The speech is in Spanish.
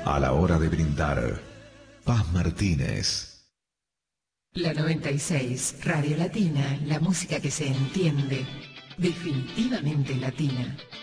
A la hora de brindar, Paz Martínez. La 96, Radio Latina, la música que se entiende, definitivamente latina.